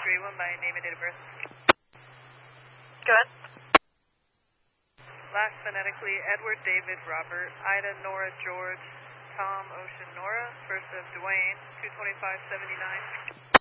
agree one by name and date of birth. Go ahead. Last phonetically, Edward David Robert, Ida Nora George, Tom Ocean Nora, first of Dwayne, 22579.